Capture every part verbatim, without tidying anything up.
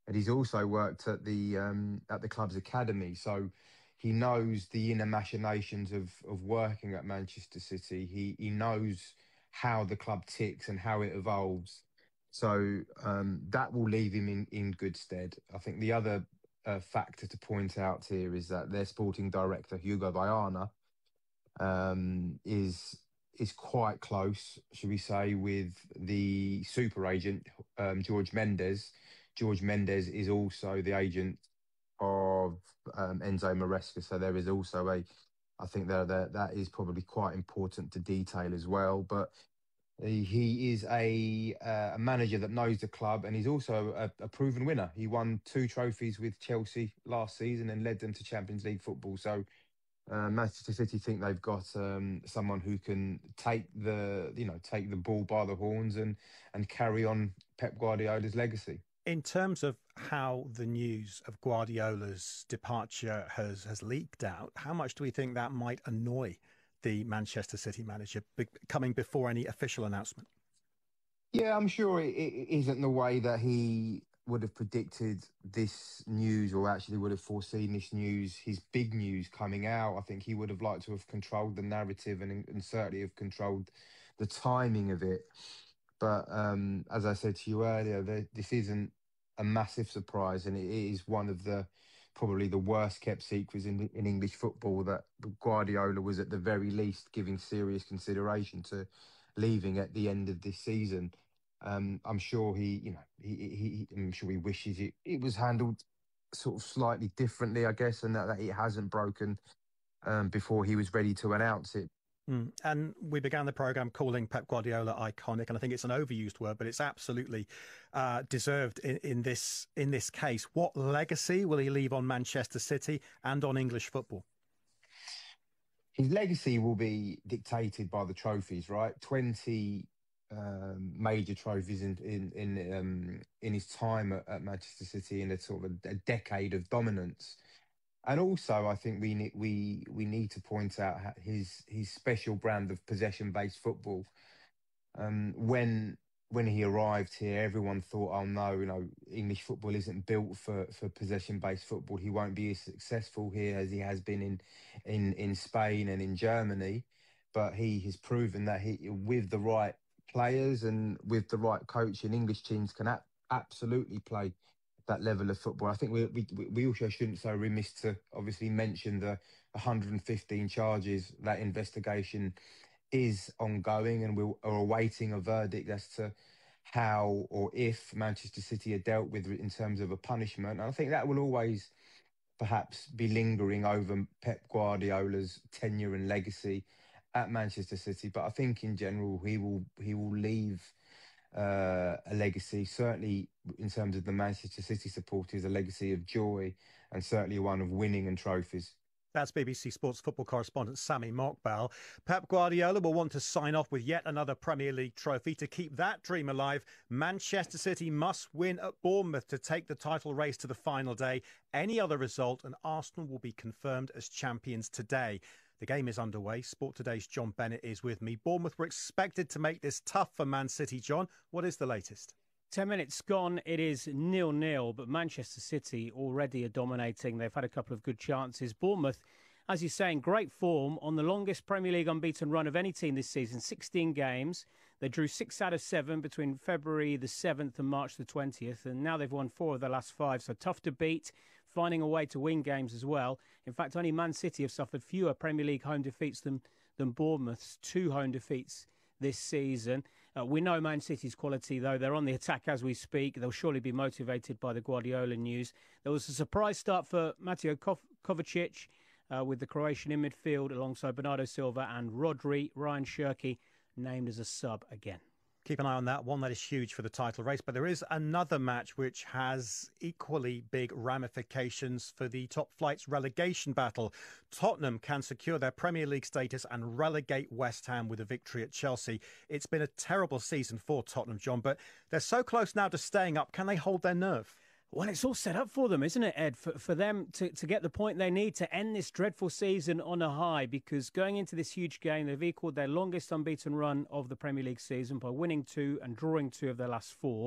and he's also worked at the um, at the club's academy. So he knows the inner machinations of of working at Manchester City. He he knows how the club ticks and how it evolves. So um, that will leave him in in good stead. I think the other uh, factor to point out here is that their sporting director Hugo Viana um, is is quite close, should we say, with the super agent um, George Mendes. George Mendes is also the agent of um, Enzo Maresca, so there is also a. I think that that that is probably quite important to detail as well. But he he is a uh, a manager that knows the club, and he's also a, a proven winner. He won two trophies with Chelsea last season and led them to Champions League football. So uh, Manchester City think they've got um, someone who can take the you know take the bull by the horns and and carry on Pep Guardiola's legacy. In terms of how the news of Guardiola's departure has has leaked out, how much do we think that might annoy the Manchester City manager be- coming before any official announcement? Yeah, I'm sure it, it isn't the way that he would have predicted this news, or actually would have foreseen this news, his big news coming out. I think he would have liked to have controlled the narrative and, and certainly have controlled the timing of it. But um, as I said to you earlier, the, this isn't a massive surprise, and it is one of the probably the worst kept secrets in, in English football, that Guardiola was at the very least giving serious consideration to leaving at the end of this season. Um, I'm sure he, you know, he, he, he- I'm sure he wishes it, it was handled sort of slightly differently, I guess, and that, that it hasn't broken um, before he was ready to announce it. Mm. And we began the program calling Pep Guardiola iconic, and I think it's an overused word, but it's absolutely uh, deserved in, in this in this case. What legacy will he leave on Manchester City and on English football? His legacy will be dictated by the trophies, right? twenty um, major trophies in in in um, in his time at, at Manchester City, in a sort of a, a decade of dominance. And also, I think we need we we need to point out ho- his his special brand of possession-based football. Um, when when he arrived here, everyone thought, "Oh no, you know, English football isn't built for for possession-based football. He won't be as successful here as he has been in in in Spain and in Germany." But he has proven that he, with the right players and with the right coaching, English teams can a- absolutely play that level of football. I think we we we also shouldn't so remiss to obviously mention the one hundred fifteen charges. That investigation is ongoing, and we are awaiting a verdict as to how or if Manchester City are dealt with in terms of a punishment. And I think that will always perhaps be lingering over Pep Guardiola's tenure and legacy at Manchester City. But I think in general he will he will leave uh, a legacy, certainly in terms of the Manchester City supporters, a legacy of joy, and certainly one of winning and trophies. That's B B C Sports football correspondent Sammy Mockbal. Pep Guardiola will want to sign off with yet another Premier League trophy. To keep that dream alive, Manchester City must win at Bournemouth to take the title race to the final day. Any other result, and Arsenal will be confirmed as champions today. The game is underway. Sport Today's John Bennett is with me. Bournemouth were expected to make this tough for Man City. John, what is the latest? ten minutes gone, it is nil-nil, but Manchester City already are dominating. They've had a couple of good chances. Bournemouth, as you're saying, great form on the longest Premier League unbeaten run of any team this season, sixteen games. They drew six out of seven between February the seventh and March the twentieth, and now they've won four of their last five, so tough to beat, finding a way to win games as well. In fact, only Man City have suffered fewer Premier League home defeats than, than Bournemouth's two home defeats this season. Uh, we know Man City's quality, though. They're on the attack as we speak. They'll surely be motivated by the Guardiola news. There was a surprise start for Mateo Kovacic uh, with the Croatian in midfield alongside Bernardo Silva and Rodri. Ryan Shirky named as a sub again. Keep an eye on that one. That is huge for the title race. But there is another match which has equally big ramifications for the top flight's relegation battle. Tottenham can secure their Premier League status and relegate West Ham with a victory at Chelsea. It's been a terrible season for Tottenham, John, but they're so close now to staying up. Can they hold their nerve? Well, it's all set up for them, isn't it, Ed? For, for them to, to get the point they need to end this dreadful season on a high, because going into this huge game, they've equalled their longest unbeaten run of the Premier League season by winning two and drawing two of their last four.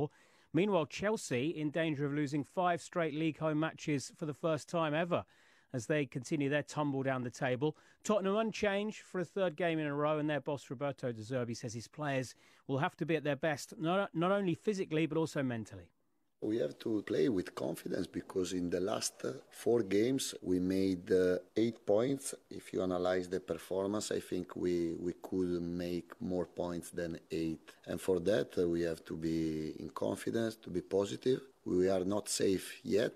Meanwhile, Chelsea in danger of losing five straight league home matches for the first time ever as they continue their tumble down the table. Tottenham unchanged for a third game in a row, and their boss Roberto De Zerbi says his players will have to be at their best, not, not only physically but also mentally. We have to play with confidence because in the last uh, four games we made uh, eight points. If you analyze the performance, I think we, we could make more points than eight. And for that, uh, we have to be in confidence, to be positive. We are not safe yet.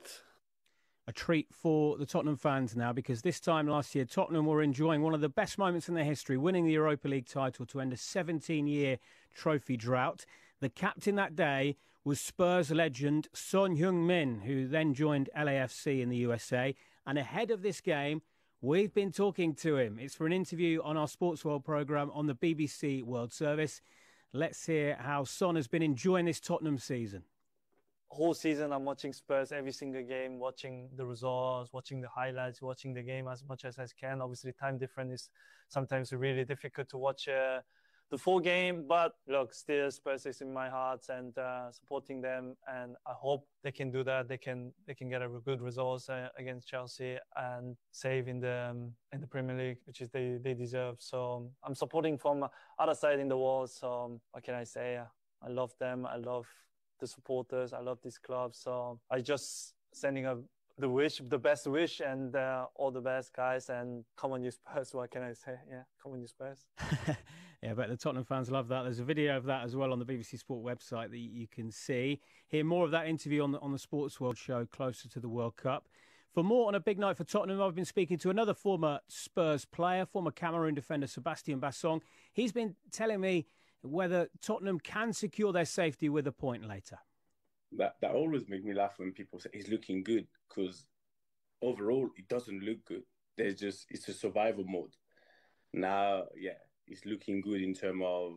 A treat for the Tottenham fans now, because this time last year, Tottenham were enjoying one of the best moments in their history, winning the Europa League title to end a seventeen-year trophy drought. The captain that day was Spurs legend Son Heung-min, who then joined L A F C in the U S A. And ahead of this game, we've been talking to him. It's for an interview on our Sports World programme on the B B C World Service. Let's hear how Son has been enjoying this Tottenham season. Whole season I'm watching Spurs every single game, watching the results, watching the highlights, watching the game as much as I can. Obviously, time difference is sometimes really difficult to watch uh, the full game, but look, still Spurs is in my heart and uh, supporting them, and I hope they can do that. They can they can get a good results uh, against Chelsea and save in the um, in the Premier League, which is they they deserve. So I'm supporting from other side in the world. So what can I say? I love them. I love the supporters. I love this club. So I just sending a the wish, the best wish, and uh, all the best, guys. And come on, you Spurs. What can I say? Yeah, come on, you Spurs. Yeah, I bet the Tottenham fans love that. There's a video of that as well on the B B C Sport website that you can see. Hear more of that interview on the, on the Sports World show closer to the World Cup. For more on a big night for Tottenham, I've been speaking to another former Spurs player, former Cameroon defender Sebastian Bassong. He's been telling me whether Tottenham can secure their safety with a point later. That that always makes me laugh when people say he's looking good, because overall it doesn't look good. There's just it's a survival mode. Now, yeah, it's looking good in terms of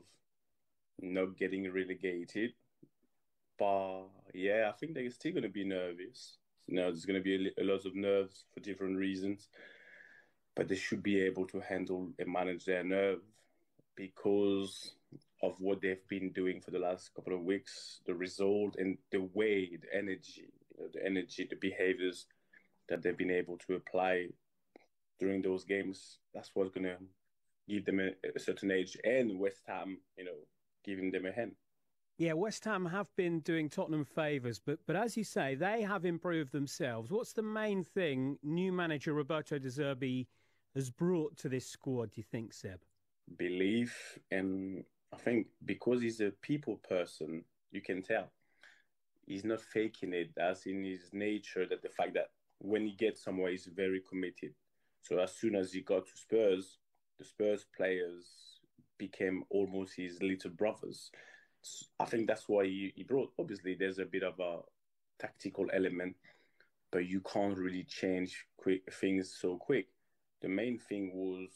not getting relegated, but yeah, I think they're still going to be nervous. You know, there's going to be a, a lot of nerves for different reasons, but they should be able to handle and manage their nerve because of what they've been doing for the last couple of weeks, the result and the way, the energy, you know, the energy, the behaviors that they've been able to apply during those games. That's what's going to give them a, a certain edge. And West Ham, you know, giving them a hand. Yeah, West Ham have been doing Tottenham favours, but but as you say, they have improved themselves. What's the main thing new manager Roberto De Zerbi has brought to this squad, do you think, Seb? Belief, and I think because he's a people person, you can tell. He's not faking it, as in his nature, that the fact that when he gets somewhere, he's very committed. So as soon as he got to Spurs, the Spurs players became almost his little brothers. I think that's why he, he brought, obviously, there's a bit of a tactical element, but you can't really change quick things so quick. The main thing was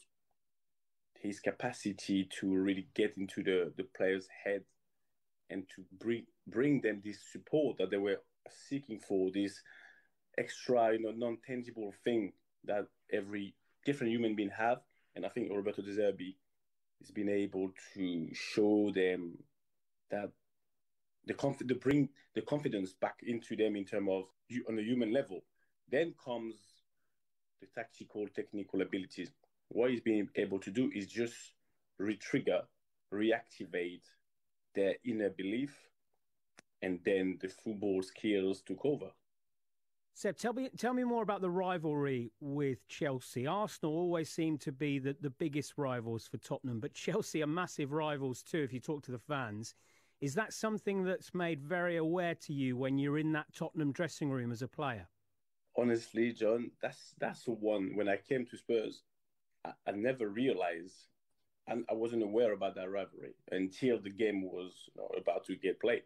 his capacity to really get into the, the players' head and to bring bring them this support that they were seeking for, this extra, you know, non-tangible thing that every different human being have. And I think Roberto De Zerbi has been able to show them that the conf- to bring the confidence back into them in terms of you on a human level. Then comes the tactical, technical abilities. What he's been able to do is just re-trigger, reactivate their inner belief, and then the football skills took over. Seb, tell me, tell me more about the rivalry with Chelsea. Arsenal always seem to be the, the biggest rivals for Tottenham, but Chelsea are massive rivals too, if you talk to the fans. Is that something that's made very aware to you when you're in that Tottenham dressing room as a player? Honestly, John, that's that's the one. When I came to Spurs, I, I never realized, and I wasn't aware about that rivalry until the game was, you know, about to get played.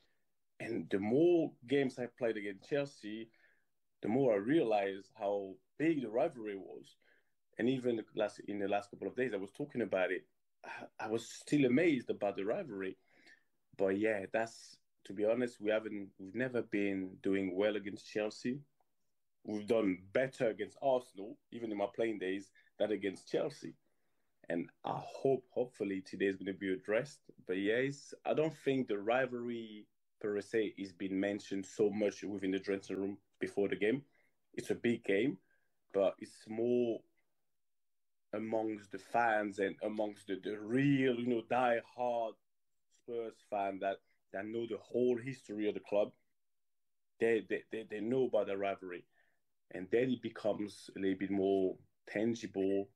And the more games I played against Chelsea, the more I realized how big the rivalry was. And even last, in the last couple of days, I was talking about it. I, I was still amazed about the rivalry. But yeah, that's, to be honest, we haven't, we've never been doing well against Chelsea. We've done better against Arsenal, even in my playing days, than against Chelsea. And I hope, hopefully, today is going to be addressed. But yes, I don't think the rivalry per se is been mentioned so much within the dressing room before the game. It's a big game, but it's more amongst the fans and amongst the, the real, you know, die-hard Spurs fan that, that know the whole history of the club. They, they, they, they know about the rivalry. And then it becomes a little bit more tangible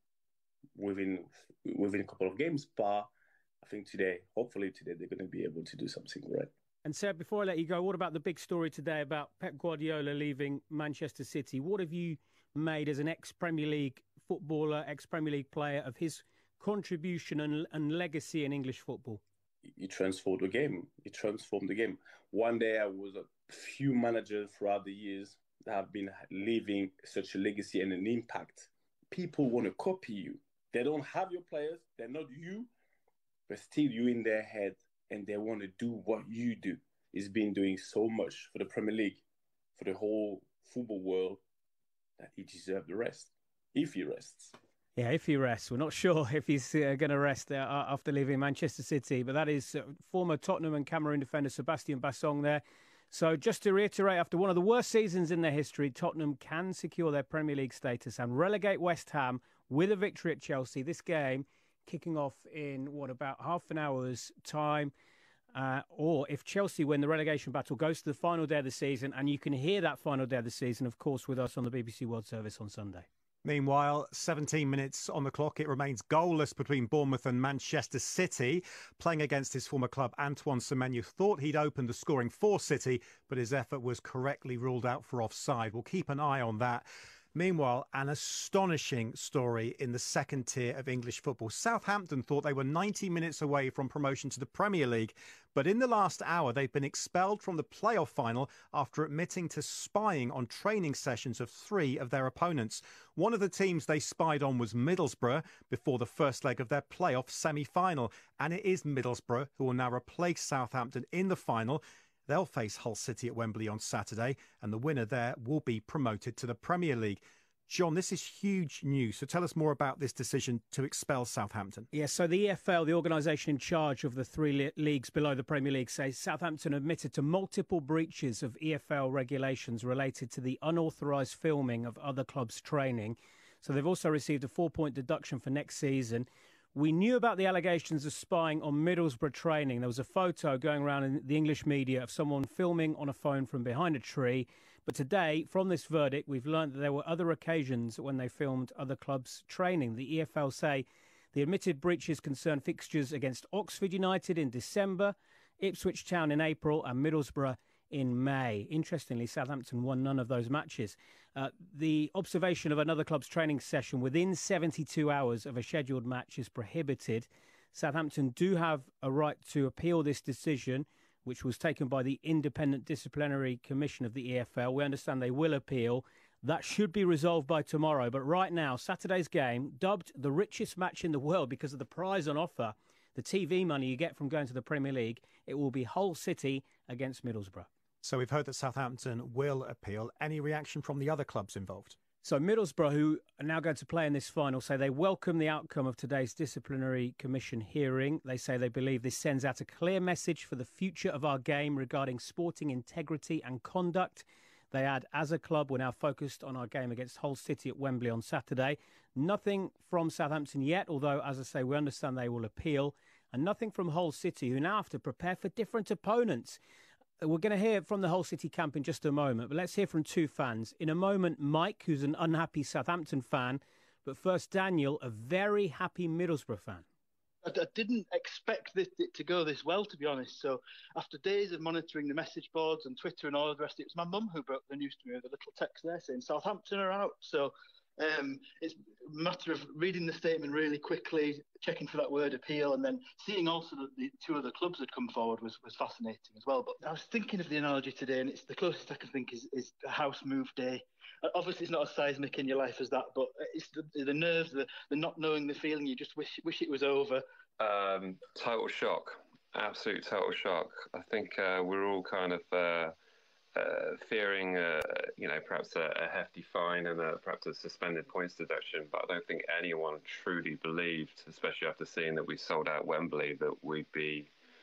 within within a couple of games. But I think today, hopefully today, they're going to be able to do something right. And Seb, before I let you go, what about the big story today about Pep Guardiola leaving Manchester City? What have you made as an ex-Premier League footballer, ex-Premier League player, of his contribution and, and legacy in English football? He transformed the game. He transformed the game. One day, I was a few managers throughout the years that have been leaving such a legacy and an impact. People want to copy you. They don't have your players. They're not you, but still you in their head, and they want to do what you do. He's been doing so much for the Premier League, for the whole football world, that he deserves the rest, if he rests. Yeah, if he rests. We're not sure if he's uh, going to rest uh, after leaving Manchester City, but that is uh, former Tottenham and Cameroon defender Sebastian Bassong there. So just to reiterate, after one of the worst seasons in their history, Tottenham can secure their Premier League status and relegate West Ham with a victory at Chelsea. This game kicking off in, what, about half an hour's time. Uh, or if Chelsea win, the relegation battle goes to the final day of the season. And you can hear that final day of the season, of course, with us on the B B C World Service on Sunday. Meanwhile, seventeen minutes on the clock. It remains goalless between Bournemouth and Manchester City. Playing against his former club, Antoine Semenyo thought he'd opened the scoring for City, but his effort was correctly ruled out for offside. We'll keep an eye on that. Meanwhile, an astonishing story in the second tier of English football. Southampton thought they were ninety minutes away from promotion to the Premier League, but in the last hour they've been expelled from the playoff final after admitting to spying on training sessions of three of their opponents. One of the teams they spied on was Middlesbrough before the first leg of their playoff semi-final, and it is Middlesbrough who will now replace Southampton in the final. They'll face Hull City at Wembley on Saturday, and the winner there will be promoted to the Premier League. John, this is huge news. So tell us more about this decision to expel Southampton. Yes, so the E F L, the organisation in charge of the three le- leagues below the Premier League, says Southampton admitted to multiple breaches of E F L regulations related to the unauthorised filming of other clubs' training. So they've also received a four-point deduction for next season. We knew about the allegations of spying on Middlesbrough training. There was a photo going around in the English media of someone filming on a phone from behind a tree. But today, from this verdict, we've learned that there were other occasions when they filmed other clubs' training. The E F L say the admitted breaches concern fixtures against Oxford United in December, Ipswich Town in April and Middlesbrough in May. Interestingly, Southampton won none of those matches. Uh, the observation of another club's training session within seventy-two hours of a scheduled match is prohibited. Southampton do have a right to appeal this decision, which was taken by the Independent Disciplinary Commission of the E F L. We understand they will appeal. That should be resolved by tomorrow. But right now, Saturday's game, dubbed the richest match in the world because of the prize on offer, the T V money you get from going to the Premier League, it will be Hull City against Middlesbrough. So we've heard that Southampton will appeal. Any reaction from the other clubs involved? So Middlesbrough, who are now going to play in this final, say they welcome the outcome of today's disciplinary commission hearing. They say they believe this sends out a clear message for the future of our game regarding sporting integrity and conduct. They add, as a club, we're now focused on our game against Hull City at Wembley on Saturday. Nothing from Southampton yet, although, as I say, we understand they will appeal. And nothing from Hull City, who now have to prepare for different opponents. We're going to hear from the Hull City camp in just a moment, but let's hear from two fans. In a moment, Mike, who's an unhappy Southampton fan, but first, Daniel, a very happy Middlesbrough fan. I, I didn't expect this, it to go this well, to be honest. So after days of monitoring the message boards and Twitter and all the rest, it was my mum who broke the news to me with a little text there saying Southampton are out. So um, it's a matter of reading the statement really quickly, checking for that word appeal, and then seeing also that the two other clubs had come forward was, was fascinating as well. But I was thinking of the analogy today, and it's the closest I can think is, is a house move day. Obviously, it's not as seismic in your life as that, but it's the, the nerves, the, the not knowing, the feeling. You just wish wish it was over. Um, total shock, absolute total shock. I think uh, we're all kind of uh, uh, fearing, uh, you know, perhaps a, a hefty fine and a, perhaps a suspended points deduction. But I don't think anyone truly believed, especially after seeing that we sold out Wembley, that we'd be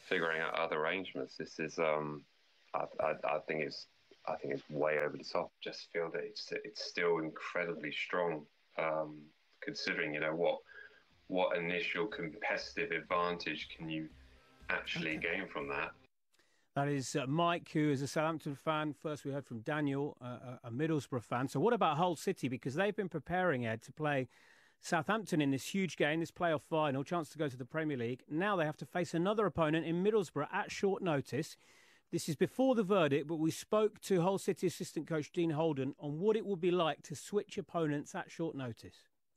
figuring out other arrangements. This is, um, I, I, I think it's, I think it's way over the top. Just feel that it's it's still incredibly strong, um, considering you know what what initial competitive advantage can you actually okay. gain from that. That is uh, Mike, who is a Southampton fan. First, we heard from Daniel, uh, a Middlesbrough fan. So, what about Hull City? Because they've been preparing, Ed, to play Southampton in this huge game, this playoff final, chance to go to the Premier League. Now they have to face another opponent in Middlesbrough at short notice. This is before the verdict, but we spoke to Hull City assistant coach Dean Holden on what it would be like to switch opponents at short notice.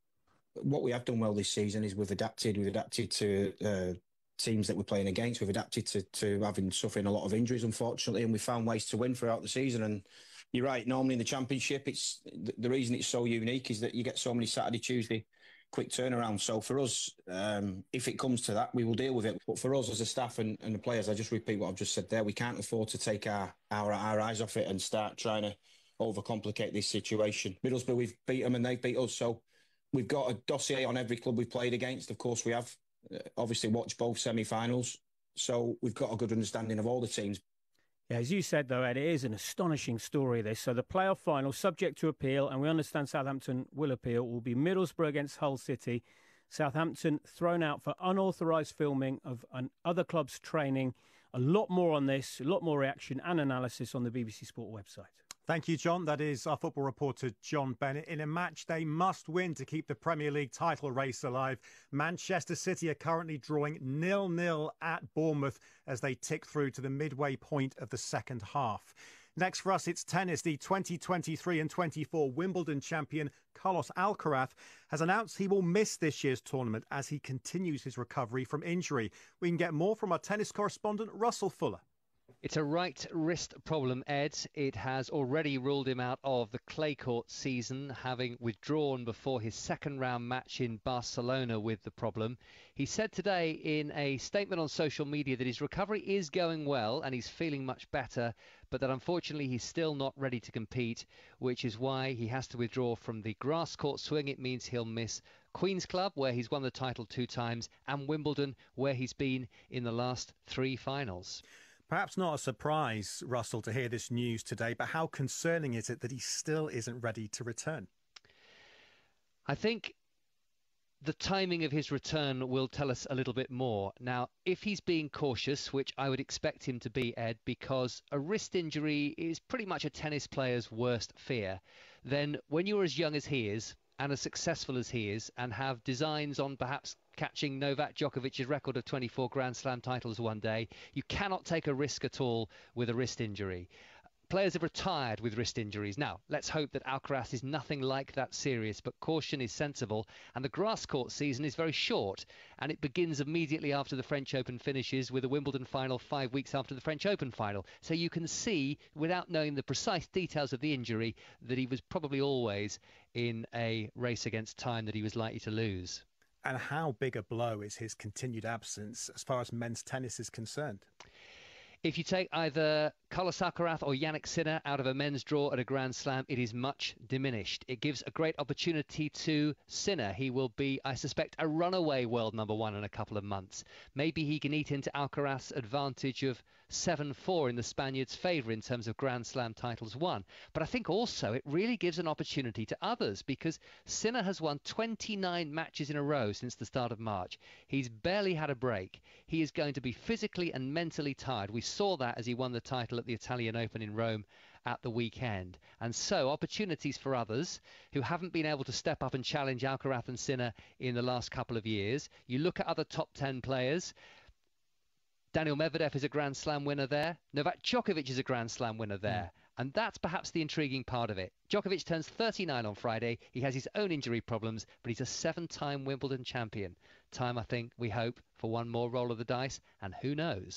What we have done well this season is we've adapted. We've adapted to uh, teams that we're playing against. We've adapted to, to having suffering a lot of injuries, unfortunately, and we found ways to win throughout the season. And you're right, normally in the Championship, it's the reason it's so unique is that you get so many Saturday, Tuesday quick turnaround. So for us, um, if it comes to that, we will deal with it. But for us as a staff and, and the players, I just repeat what I've just said there. We can't afford to take our, our, our eyes off it and start trying to overcomplicate this situation. Middlesbrough, we've beat them and they've beat us. So we've got a dossier on every club we've played against. Of course, we have uh, obviously watched both semi-finals. So we've got a good understanding of all the teams. Yeah, as you said, though, Ed, it is an astonishing story, this. So the playoff final, subject to appeal, and we understand Southampton will appeal, will be Middlesbrough against Hull City. Southampton thrown out for unauthorised filming of an other club's training. A lot more on this, a lot more reaction and analysis on the B B C Sport website. Thank you, John. That is our football reporter, John Bennett. In a match they must win to keep the Premier League title race alive, Manchester City are currently drawing nil nil at Bournemouth as they tick through to the midway point of the second half. Next for us, it's tennis. The twenty twenty-three and twenty-four Wimbledon champion Carlos Alcaraz has announced he will miss this year's tournament as he continues his recovery from injury. We can get more from our tennis correspondent, Russell Fuller. It's a right wrist problem, Ed. It has already ruled him out of the clay court season, having withdrawn before his second round match in Barcelona with the problem. He said today in a statement on social media that his recovery is going well and he's feeling much better, but that unfortunately he's still not ready to compete, which is why he has to withdraw from the grass court swing. It means he'll miss Queen's Club, where he's won the title two times, and Wimbledon, where he's been in the last three finals. Perhaps not a surprise, Russell, to hear this news today, but how concerning is it that he still isn't ready to return? I think the timing of his return will tell us a little bit more. Now, if he's being cautious, which I would expect him to be, Ed, because a wrist injury is pretty much a tennis player's worst fear, then when you're as young as he is and as successful as he is and have designs on perhaps catching Novak Djokovic's record of twenty-four Grand Slam titles one day, you cannot take a risk at all with a wrist injury. Players have retired with wrist injuries. Now, let's hope that Alcaraz is nothing like that serious, but caution is sensible. And the grass court season is very short, and it begins immediately after the French Open finishes with a Wimbledon final five weeks after the French Open final. So you can see, without knowing the precise details of the injury, that he was probably always in a race against time that he was likely to lose. And how big a blow is his continued absence as far as men's tennis is concerned? If you take either Carlos Alcaraz or Jannik Sinner out of a men's draw at a Grand Slam, it is much diminished. It gives a great opportunity to Sinner. He will be, I suspect, a runaway world number one in a couple of months. Maybe he can eat into Alcaraz's advantage of seven four in the Spaniard's favour in terms of Grand Slam titles won. But I think also it really gives an opportunity to others, because Sinner has won twenty-nine matches in a row since the start of March. He's barely had a break. He is going to be physically and mentally tired. We saw that as he won the title at the Italian Open in Rome at the weekend. And so opportunities for others who haven't been able to step up and challenge Alcaraz and Sinner in the last couple of years. You look at other top ten players. Daniil Medvedev is a Grand Slam winner there. Novak Djokovic is a Grand Slam winner there. Mm. And that's perhaps the intriguing part of it. Djokovic turns thirty-nine on Friday. He has his own injury problems, but he's a seven-time Wimbledon champion. Time, I think, we hope, for one more roll of the dice, and who knows?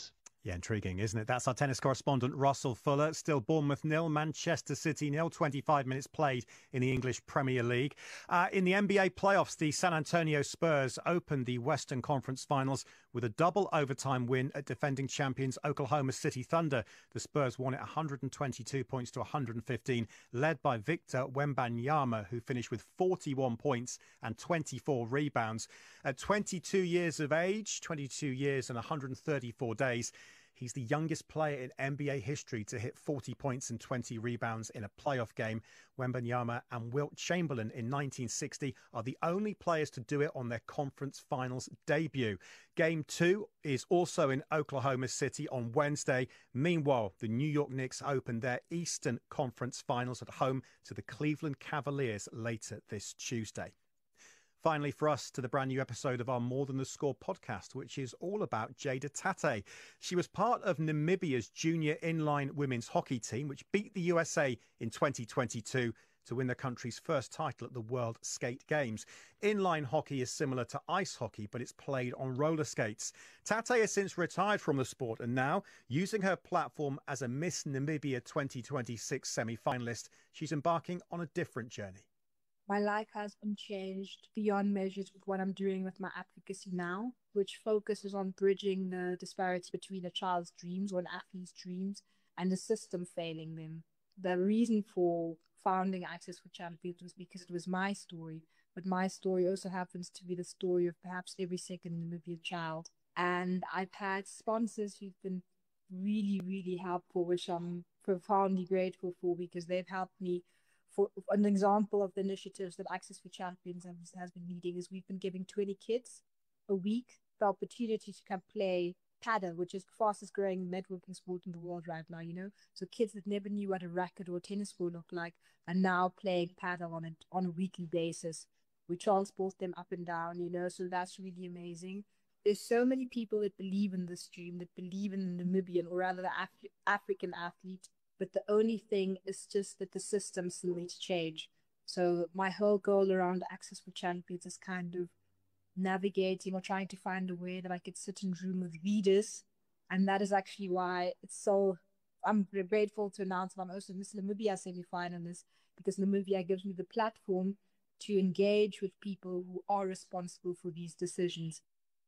Yeah, intriguing, isn't it? That's our tennis correspondent, Russell Fuller. Still Bournemouth nil, Manchester City nil, twenty-five minutes played in the English Premier League. Uh, in the N B A playoffs, the San Antonio Spurs opened the Western Conference Finals with a double overtime win at defending champions Oklahoma City Thunder. The Spurs won it one hundred twenty-two points to one hundred fifteen, led by Victor Wembanyama, who finished with forty-one points and twenty-four rebounds. At twenty-two years of age, twenty-two years and one hundred thirty-four days, he's the youngest player in N B A history to hit forty points and twenty rebounds in a playoff game. Wembanyama and Wilt Chamberlain in nineteen sixty are the only players to do it on their conference finals debut. Game two is also in Oklahoma City on Wednesday. Meanwhile, the New York Knicks open their Eastern Conference Finals at home to the Cleveland Cavaliers later this Tuesday. Finally, for us, to the brand new episode of our More Than the Score podcast, which is all about Jada Tate. She was part of Namibia's junior inline women's hockey team, which beat the U S A in twenty twenty-two to win the country's first title at the World Skate Games. Inline hockey is similar to ice hockey, but it's played on roller skates. Tate has since retired from the sport and now, using her platform as a Miss Namibia twenty twenty-six semi-finalist, she's embarking on a different journey. My life has been changed beyond measures with what I'm doing with my advocacy now, which focuses on bridging the disparity between a child's dreams or an athlete's dreams and the system failing them. The reason for founding Access for Champions was because it was my story, but my story also happens to be the story of perhaps every second Namibian child. And I've had sponsors who've been really, really helpful, which I'm profoundly grateful for, because they've helped me. For an example of the initiatives that Access for Champions has, has been leading is we've been giving twenty kids a week the opportunity to come play paddle, which is the fastest growing networking sport in the world right now, you know. So kids that never knew what a racket or a tennis ball looked like are now playing paddle on a, on a weekly basis. We transport them up and down, you know, so that's really amazing. There's so many people that believe in this dream, that believe in the Namibian, or rather the Af- African athlete. But the only thing is just that the system still needs to change. So my whole goal around Access for Champions is kind of navigating or trying to find a way that I could sit in a room with leaders. And that is actually why it's so, I'm grateful to announce that I'm also Miss Namibia semi-finalist, because Namibia gives me the platform to engage with people who are responsible for these decisions.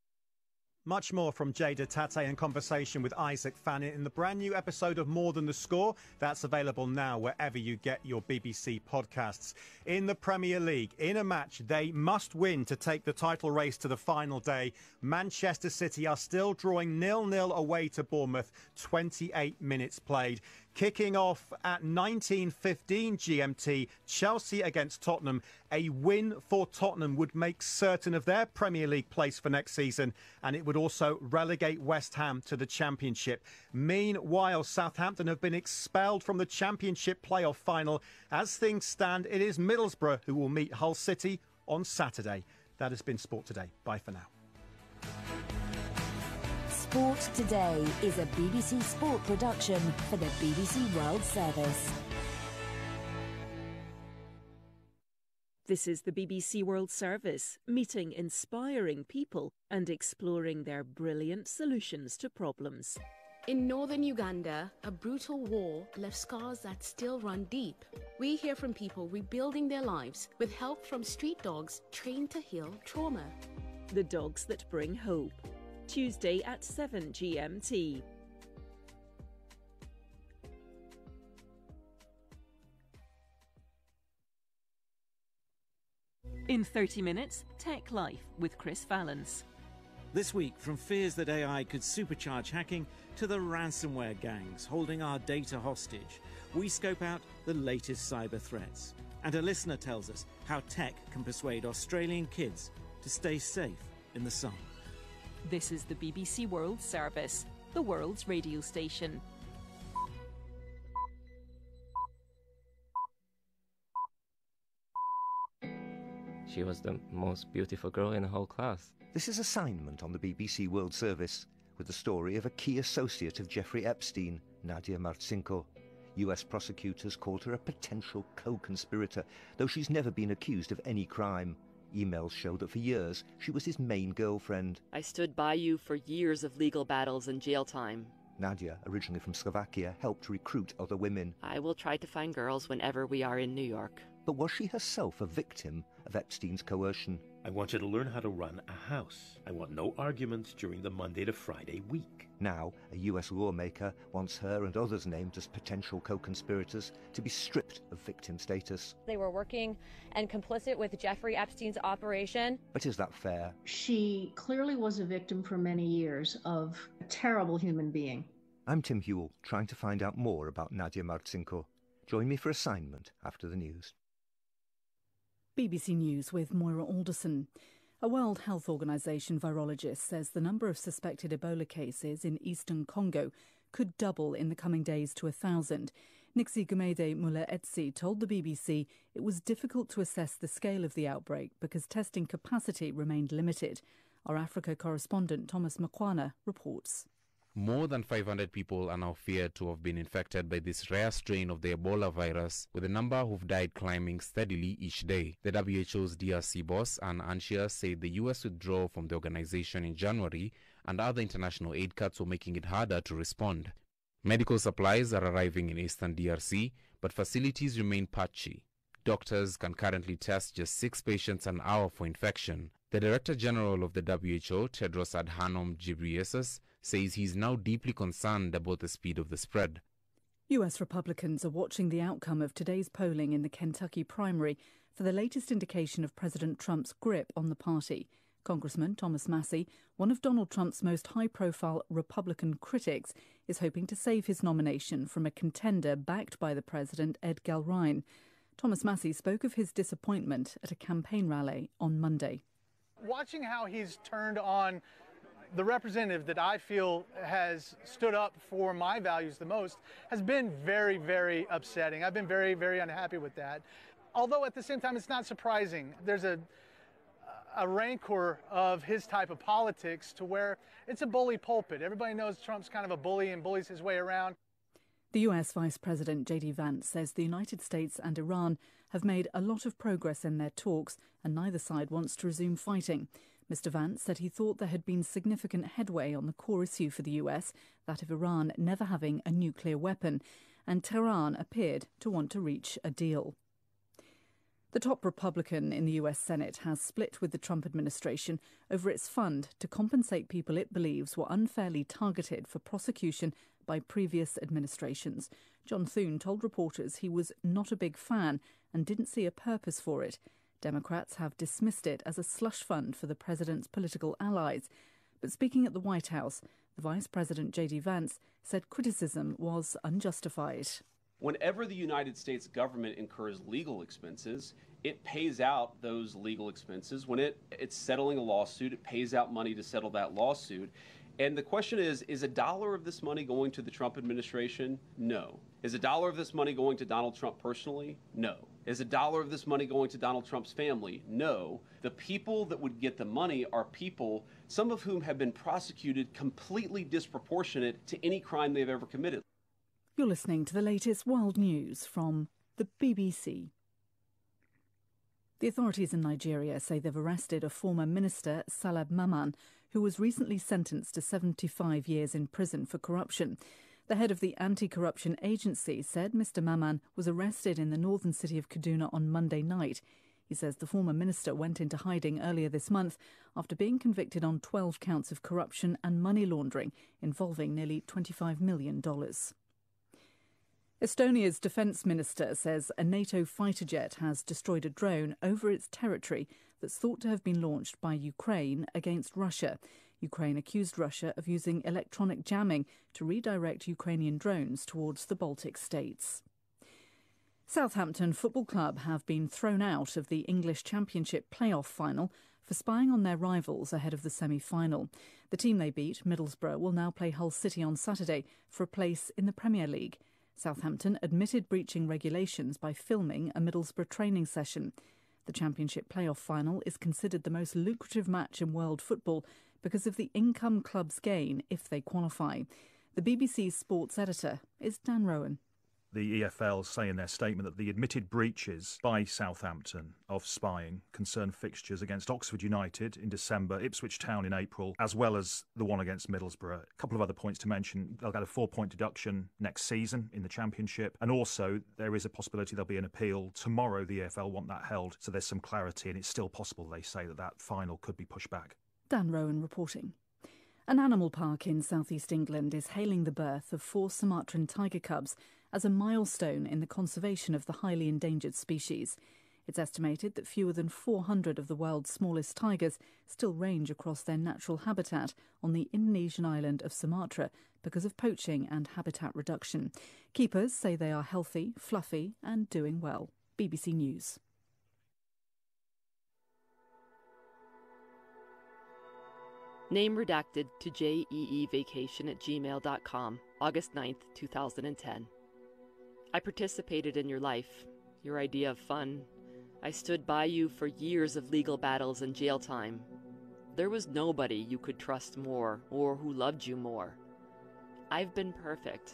Much more from Jada Tate in conversation with Isaac Fannin in the brand new episode of More Than the Score. That's available now wherever you get your B B C podcasts. In the Premier League, in a match they must win to take the title race to the final day, Manchester City are still drawing nil nil away to Bournemouth, twenty-eight minutes played. Kicking off at nineteen fifteen G M T, Chelsea against Tottenham. A win for Tottenham would make certain of their Premier League place for next season, and it would also relegate West Ham to the Championship. Meanwhile, Southampton have been expelled from the Championship playoff final. As things stand, it is Middlesbrough who will meet Hull City on Saturday. That has been Sport Today. Bye for now. Sport Today is a B B C Sport production for the B B C World Service. This is the B B C World Service, meeting inspiring people and exploring their brilliant solutions to problems. In northern Uganda, a brutal war left scars that still run deep. We hear from people rebuilding their lives with help from street dogs trained to heal trauma. The dogs that bring hope. Tuesday at seven G M T. In thirty minutes, Tech Life with Chris Valance. This week, from fears that A I could supercharge hacking to the ransomware gangs holding our data hostage, we scope out the latest cyber threats. And a listener tells us how tech can persuade Australian kids to stay safe in the sun. This is the B B C World Service, the world's radio station. She was the most beautiful girl in the whole class. This is Assignment on the B B C World Service, with the story of a key associate of Jeffrey Epstein, Nadia Marcinko. U S prosecutors called her a potential co-conspirator, though she's never been accused of any crime. Emails show that for years she was his main girlfriend. I stood by you for years of legal battles and jail time. Nadia, originally from Slovakia, helped recruit other women. I will try to find girls whenever we are in New York. But was she herself a victim of Epstein's coercion? I want you to learn how to run a house. I want no arguments during the Monday to Friday week. Now, a U S lawmaker wants her and others named as potential co-conspirators to be stripped of victim status. They were working and complicit with Jeffrey Epstein's operation. But is that fair? She clearly was a victim for many years of a terrible human being. I'm Tim Hewell, trying to find out more about Nadia Marcinko. Join me for assignment after the news. B B C News with Moira Alderson. A World Health Organization virologist says the number of suspected Ebola cases in eastern Congo could double in the coming days to a thousand. Nixie Gumede Mula-Etsi told the B B C it was difficult to assess the scale of the outbreak because testing capacity remained limited. Our Africa correspondent Thomas Makwana reports. More than five hundred people are now feared to have been infected by this rare strain of the Ebola virus, with the number who've died climbing steadily each day. The W H O's D R C boss, Anne Anchia, said the U S withdrawal from the organization in January and other international aid cuts were making it harder to respond. Medical supplies are arriving in eastern D R C, but facilities remain patchy. Doctors can currently test just six patients an hour for infection. The Director General of the W H O, Tedros Adhanom Ghebreyesus, says he's now deeply concerned about the speed of the spread. U S Republicans are watching the outcome of today's polling in the Kentucky primary for the latest indication of President Trump's grip on the party. Congressman Thomas Massie, one of Donald Trump's most high-profile Republican critics, is hoping to save his nomination from a contender backed by the president, Ed Galrine. Thomas Massie spoke of his disappointment at a campaign rally on Monday. Watching how he's turned on the representative that I feel has stood up for my values the most has been very, very upsetting. I've been very, very unhappy with that. Although at the same time, it's not surprising. There's a, a rancor of his type of politics to where it's a bully pulpit. Everybody knows Trump's kind of a bully and bullies his way around. The U S Vice President J D Vance says the United States and Iran have made a lot of progress in their talks and neither side wants to resume fighting. Mister Vance said he thought there had been significant headway on the core issue for the U S, that of Iran never having a nuclear weapon, and Tehran appeared to want to reach a deal. The top Republican in the U S Senate has split with the Trump administration over its fund to compensate people it believes were unfairly targeted for prosecution by previous administrations. John Thune told reporters he was not a big fan and didn't see a purpose for it. Democrats have dismissed it as a slush fund for the president's political allies. But speaking at the White House, the Vice President J D Vance said criticism was unjustified. Whenever the United States government incurs legal expenses, it pays out those legal expenses. When it, it's settling a lawsuit, it pays out money to settle that lawsuit. And the question is, is a dollar of this money going to the Trump administration? No. Is a dollar of this money going to Donald Trump personally? No. Is a dollar of this money going to Donald Trump's family? No. The people that would get the money are people, some of whom have been prosecuted completely disproportionate to any crime they've ever committed. You're listening to the latest world news from the B B C. The authorities in Nigeria say they've arrested a former minister, Salad Maman, who was recently sentenced to seventy-five years in prison for corruption. The head of the anti-corruption agency said Mister Maman was arrested in the northern city of Kaduna on Monday night. He says the former minister went into hiding earlier this month after being convicted on twelve counts of corruption and money laundering involving nearly twenty-five million dollars. Estonia's defence minister says a NATO fighter jet has destroyed a drone over its territory that's thought to have been launched by Ukraine against Russia. Ukraine accused Russia of using electronic jamming to redirect Ukrainian drones towards the Baltic states. Southampton Football Club have been thrown out of the English Championship playoff final for spying on their rivals ahead of the semi-final. The team they beat, Middlesbrough, will now play Hull City on Saturday for a place in the Premier League. Southampton admitted breaching regulations by filming a Middlesbrough training session. The Championship playoff final is considered the most lucrative match in world football because of the income clubs gain if they qualify. The B B C's sports editor is Dan Rowan. The E F L say in their statement that the admitted breaches by Southampton of spying concern fixtures against Oxford United in December, Ipswich Town in April, as well as the one against Middlesbrough. A couple of other points to mention. They'll get a four-point deduction next season in the Championship. And also, there is a possibility there'll be an appeal. Tomorrow, the E F L want that held, so there's some clarity, and it's still possible, they say, that that final could be pushed back. Dan Rowan reporting. An animal park in southeast England is hailing the birth of four Sumatran tiger cubs as a milestone in the conservation of the highly endangered species. It's estimated that fewer than four hundred of the world's smallest tigers still range across their natural habitat on the Indonesian island of Sumatra because of poaching and habitat reduction. Keepers say they are healthy, fluffy and doing well. B B C News. Name redacted to jeevacation at gmail dot com, August ninth, two thousand ten. I participated in your life, your idea of fun. I stood by you for years of legal battles and jail time. There was nobody you could trust more or who loved you more. I've been perfect.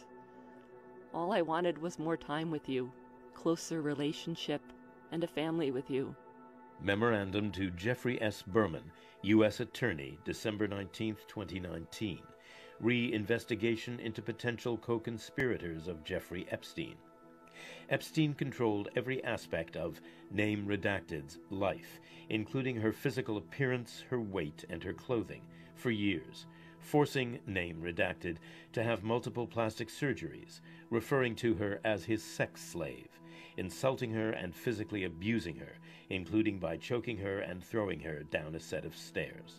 All I wanted was more time with you, closer relationship, and a family with you. Memorandum to Jeffrey S. Berman, U S Attorney, December nineteenth, twenty nineteen. Re-investigation into potential co-conspirators of Jeffrey Epstein. Epstein controlled every aspect of Name Redacted's life, including her physical appearance, her weight, and her clothing, for years, forcing Name Redacted to have multiple plastic surgeries, referring to her as his sex slave, insulting her and physically abusing her, including by choking her and throwing her down a set of stairs.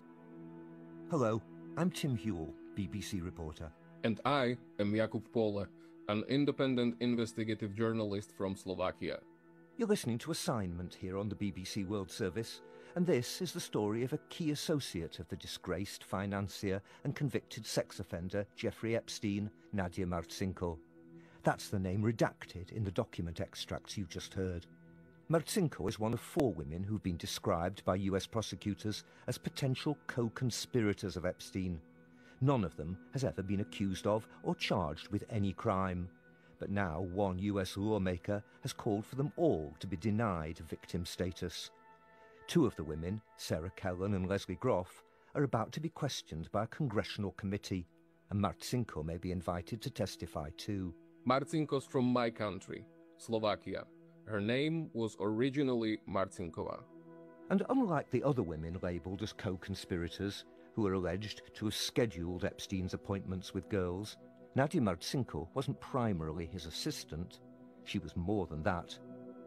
Hello, I'm Tim Hewell, B B C reporter. And I am Jakub Pole, an independent investigative journalist from Slovakia. You're listening to Assignment here on the B B C World Service, and this is the story of a key associate of the disgraced financier and convicted sex offender Jeffrey Epstein, Nadia Marcinko. That's the name redacted in the document extracts you just heard. Marcinko is one of four women who've been described by U S prosecutors as potential co-conspirators of Epstein. None of them has ever been accused of or charged with any crime. But now one U S lawmaker has called for them all to be denied victim status. Two of the women, Sarah Kellen and Leslie Groff, are about to be questioned by a congressional committee, and Marcinko may be invited to testify too. Marcinko's from my country, Slovakia. Her name was originally Marcinkova. And unlike the other women labelled as co-conspirators, who are alleged to have scheduled Epstein's appointments with girls, Nadia Marcinko wasn't primarily his assistant. She was more than that.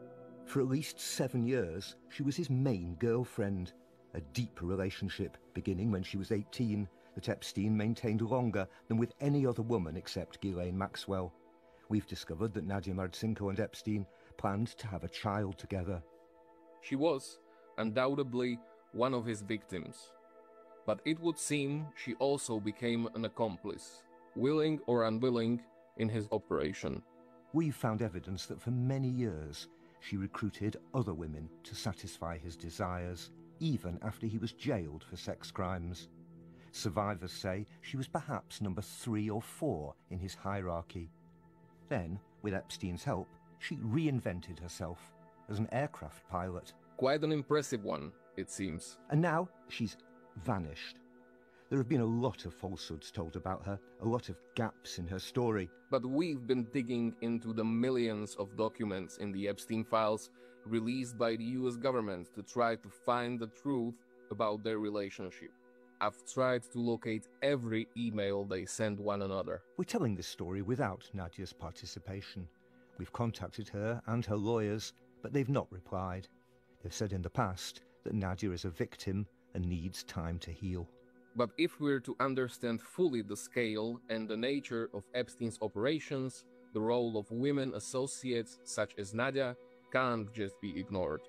For at least seven years, she was his main girlfriend, a deep relationship beginning when she was eighteen that Epstein maintained longer than with any other woman except Ghislaine Maxwell. We've discovered that Nadia Marcinko and Epstein planned to have a child together. She was, undoubtedly, one of his victims. But it would seem she also became an accomplice, willing or unwilling, in his operation. We've found evidence that for many years she recruited other women to satisfy his desires, even after he was jailed for sex crimes. Survivors say she was perhaps number three or four in his hierarchy. Then, with Epstein's help, she reinvented herself as an aircraft pilot. Quite an impressive one, it seems. And now she's vanished. There have been a lot of falsehoods told about her, a lot of gaps in her story. But we've been digging into the millions of documents in the Epstein files released by the U S government to try to find the truth about their relationship. I've tried to locate every email they sent one another. We're telling this story without Nadia's participation. We've contacted her and her lawyers, but they've not replied. They've said in the past that Nadia is a victim and needs time to heal. But if we're to understand fully the scale and the nature of Epstein's operations, the role of women associates such as Nadia can't just be ignored.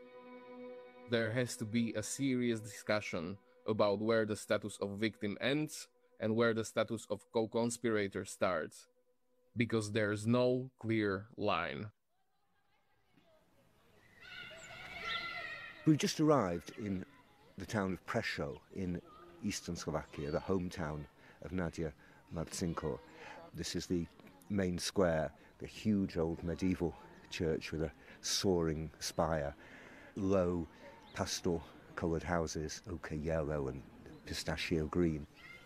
There has to be a serious discussion about where the status of victim ends and where the status of co-conspirator starts, because there's no clear line. We've just arrived in the town of Prešov in eastern Slovakia, the hometown of Nadia Marcinko. This is the main square the huge old medieval church with a soaring spire, low pastel-coloured houses, ochre yellow and pistachio green.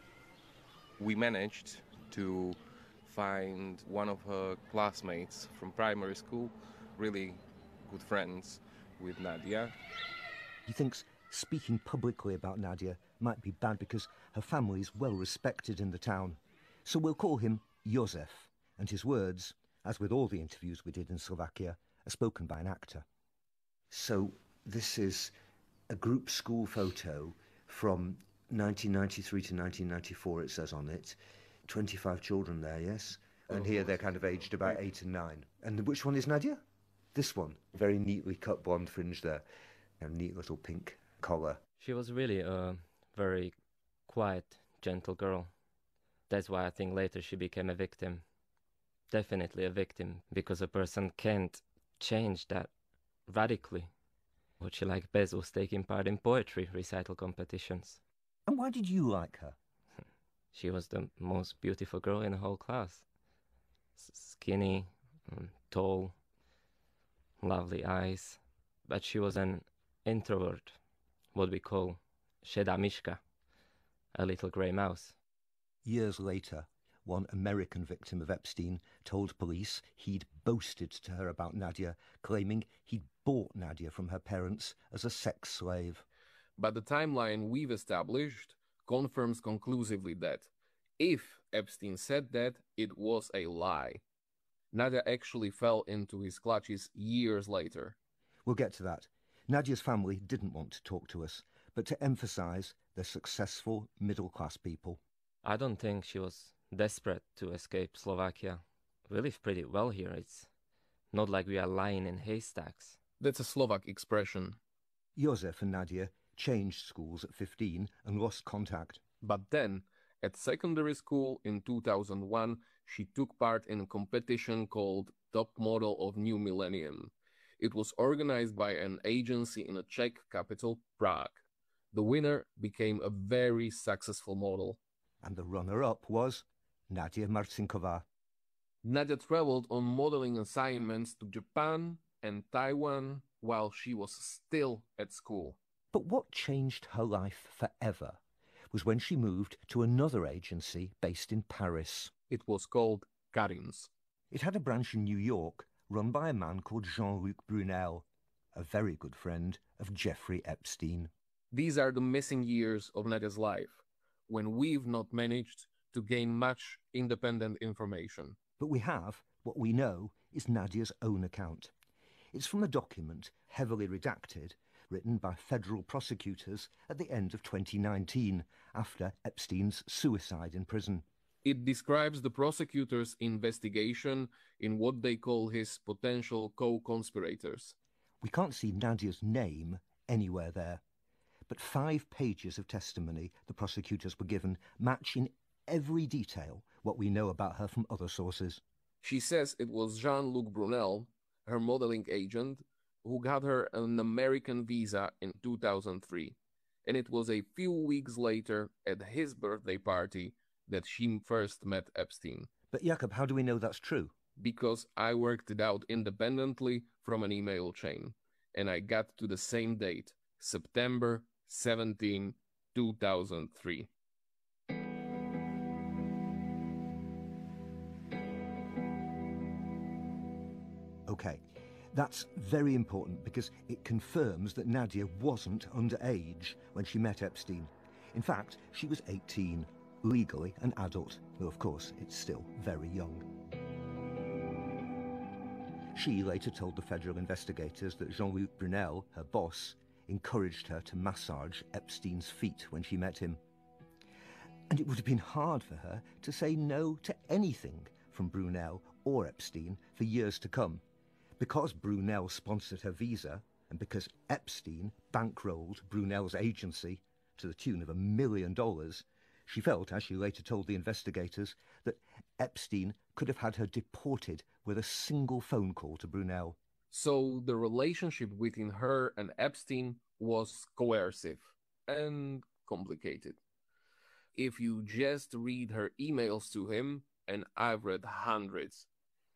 We managed to find one of her classmates from primary school, really good friends with Nadia. He thinks speaking publicly about Nadia might be bad because her family is well respected in the town. So we'll call him Josef, and his words, as with all the interviews we did in Slovakia, are spoken by an actor. So this is a group school photo from nineteen ninety-three to nineteen ninety-four, it says on it. twenty-five children there, yes? And here they're kind of aged about eight and nine. And which one is Nadia? This one. Very neatly cut blonde fringe there. A neat little pink collar. She was really a very quiet, gentle girl. That's why I think later she became a victim. Definitely a victim, because a person can't change that radically. Would she like Bezos taking part in poetry recital competitions? And why did you like her? She was the most beautiful girl in the whole class. S- skinny, um, tall, lovely eyes. But she was an introvert, what we call šedá myška, a little grey mouse. Years later, one American victim of Epstein told police he'd boasted to her about Nadia, claiming he'd bought Nadia from her parents as a sex slave. But the timeline we've established confirms conclusively that if Epstein said that, it was a lie. Nadia actually fell into his clutches years later. We'll get to that. Nadia's family didn't want to talk to us, but to emphasise they're successful middle-class people. I don't think she was desperate to escape Slovakia. We live pretty well here. It's not like we are lying in haystacks. That's a Slovak expression. Josef and Nadia changed schools at fifteen and lost contact. But then, at secondary school in two thousand one, she took part in a competition called Top Model of New Millennium. It was organized by an agency in the Czech capital, Prague. The winner became a very successful model. And the runner-up was Nadia Marcinková. Nadia traveled on modeling assignments to Japan and Taiwan while she was still at school. But what changed her life forever was when she moved to another agency based in Paris. It was called Carins. It had a branch in New York run by a man called Jean-Luc Brunel, a very good friend of Jeffrey Epstein. These are the missing years of Nadia's life, when we've not managed to gain much independent information. But we have, what we know, is Nadia's own account. It's from a document, heavily redacted, written by federal prosecutors at the end of twenty nineteen, after Epstein's suicide in prison. It describes the prosecutor's investigation in what they call his potential co-conspirators. We can't see Nadia's name anywhere there, but five pages of testimony the prosecutors were given match in every detail what we know about her from other sources. She says it was Jean-Luc Brunel, her modeling agent, who got her an American visa in two thousand three, and it was a few weeks later at his birthday party that she first met Epstein. But Jakob, how do we know that's true? Because I worked it out independently from an email chain, and I got to the same date, September seventeenth, two thousand three. Okay, that's very important because it confirms that Nadia wasn't underage when she met Epstein. In fact, she was eighteen, legally an adult, though of course it's still very young. She later told the federal investigators that Jean-Luc Brunel, her boss, encouraged her to massage Epstein's feet when she met him. And it would have been hard for her to say no to anything from Brunel or Epstein for years to come. Because Brunel sponsored her visa, and because Epstein bankrolled Brunel's agency to the tune of a million dollars, she felt, as she later told the investigators, that Epstein could have had her deported with a single phone call to Brunel. So the relationship between her and Epstein was coercive and complicated. If you just read her emails to him, and I've read hundreds,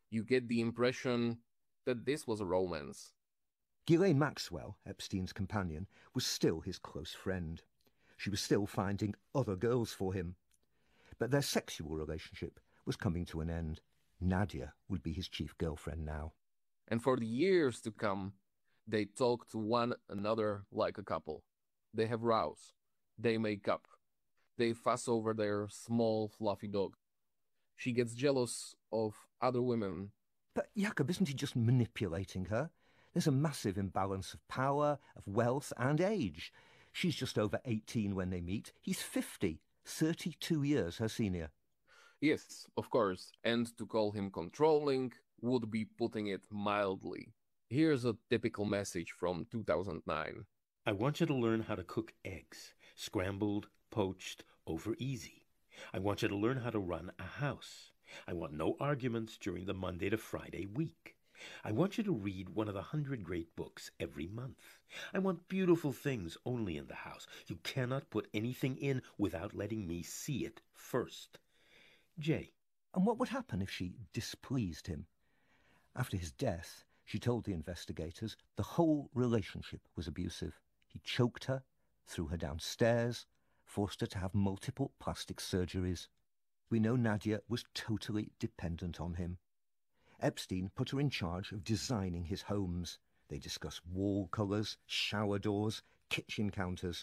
You get the impression that this was a romance. Ghislaine Maxwell, Epstein's companion, was still his close friend. She was still finding other girls for him. But their sexual relationship was coming to an end. Nadia would be his chief girlfriend now. And for the years to come, they talk to one another like a couple. They have rows. They make up. They fuss over their small, fluffy dog. She gets jealous of other women. But Jakob, isn't he just manipulating her? There's a massive imbalance of power, of wealth and age. She's just over eighteen when they meet. He's fifty, thirty-two years her senior. Yes, of course, and to call him controlling would be putting it mildly. Here's a typical message from two thousand nine. I want you to learn how to cook eggs, scrambled, poached, over easy. I want you to learn how to run a house. I want no arguments during the Monday to Friday week. I want you to read one of the hundred great books every month. I want beautiful things only in the house. You cannot put anything in without letting me see it first. Jay. And what would happen if she displeased him? After his death, she told the investigators the whole relationship was abusive. He choked her, threw her downstairs, forced her to have multiple plastic surgeries. We know Nadia was totally dependent on him. Epstein put her in charge of designing his homes. They discuss wall colours, shower doors, kitchen counters.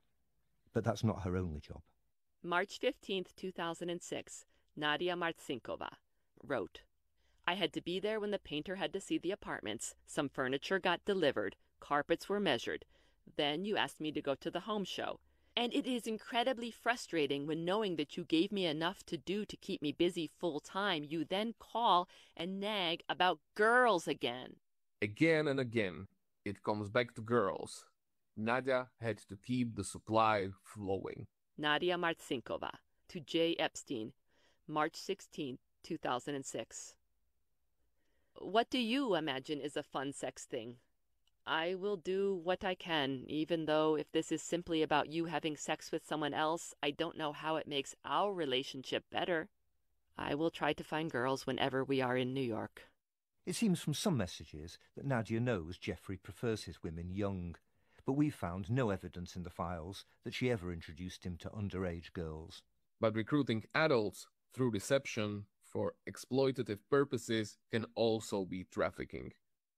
But that's not her only job. March fifteenth, two thousand six, Nadia Martsinkova wrote, I had to be there when the painter had to see the apartments. Some furniture got delivered. Carpets were measured. Then you asked me to go to the home show. And it is incredibly frustrating when, knowing that you gave me enough to do to keep me busy full time, you then call and nag about girls again. Again and again, it comes back to girls. Nadia had to keep the supply flowing. Nadia Martsinkova to J. Epstein, March sixteenth, two thousand six. What do you imagine is a fun sex thing? I will do what I can, even though if this is simply about you having sex with someone else, I don't know how it makes our relationship better. I will try to find girls whenever we are in New York. It seems from some messages that Nadia knows Jeffrey prefers his women young, but we found no evidence in the files that she ever introduced him to underage girls. But recruiting adults through deception for exploitative purposes can also be trafficking.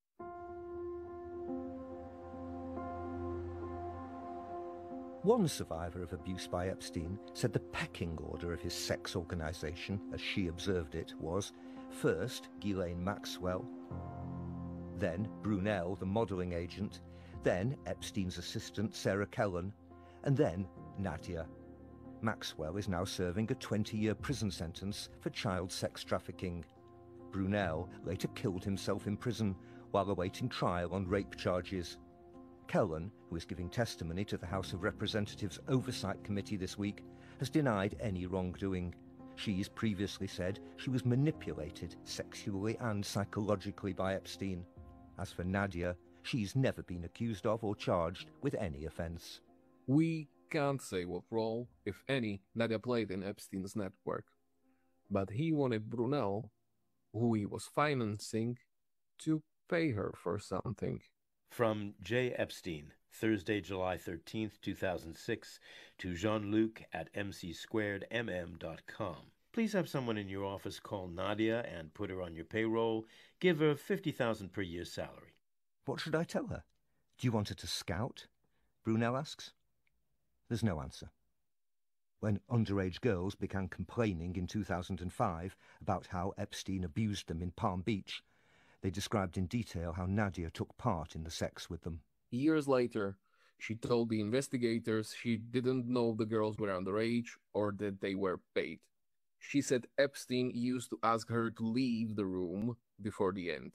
One survivor of abuse by Epstein said the pecking order of his sex organization, as she observed it, was first Ghislaine Maxwell, then Brunel, the modelling agent, then Epstein's assistant Sarah Kellen, and then Nadia. Maxwell is now serving a twenty-year prison sentence for child sex trafficking. Brunel later killed himself in prison while awaiting trial on rape charges. Kellen, who is giving testimony to the House of Representatives Oversight Committee this week, has denied any wrongdoing. She's previously said she was manipulated sexually and psychologically by Epstein. As for Nadia, she's never been accused of or charged with any offence. We can't say what role, if any, Nadia played in Epstein's network. But he wanted Brunel, who he was financing, to pay her for something. From J. Epstein, Thursday, July thirteenth, two thousand six, to Jean-Luc at m c squared m m dot com. Please have someone in your office call Nadia and put her on your payroll. Give her fifty thousand dollars per year salary. What should I tell her? Do you want her to scout? Brunel asks. There's no answer. When underage girls began complaining in two thousand five about how Epstein abused them in Palm Beach, they described in detail how Nadia took part in the sex with them. Years later, she told the investigators she didn't know the girls were underage or that they were paid. She said Epstein used to ask her to leave the room before the end.